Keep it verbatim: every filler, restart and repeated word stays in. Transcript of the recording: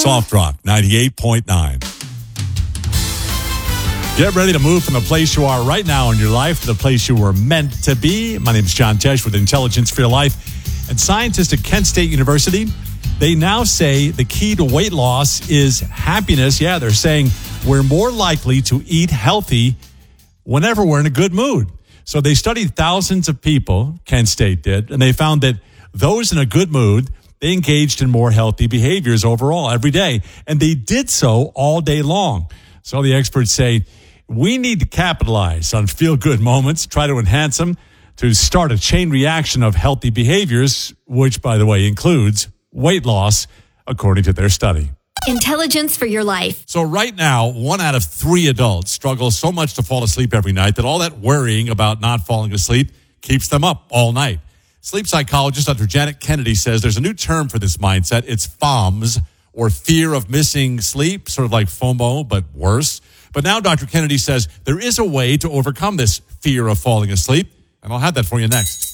Soft Rock ninety-eight point nine. Get ready to move from the place you are right now in your life to the place you were meant to be. My name is John Tesh with Intelligence for Your Life. And scientists at Kent State University, they now say the key to weight loss is happiness. Yeah, they're saying we're more likely to eat healthy whenever we're in a good mood. So they studied thousands of people, Kent State did, and they found that those in a good mood, they engaged in more healthy behaviors overall every day. And they did so all day long. So the experts say we need to capitalize on feel-good moments, try to enhance them to start a chain reaction of healthy behaviors, which, by the way, includes weight loss, according to their study. Intelligence for Your Life. So right now, one out of three adults struggle so much to fall asleep every night that all that worrying about not falling asleep keeps them up all night. Sleep psychologist Doctor Janet Kennedy says there's a new term for this mindset. It's FOMS, or fear of missing sleep, sort of like FOMO, but worse. But now Doctor Kennedy says there is a way to overcome this fear of falling asleep, and I'll have that for you next.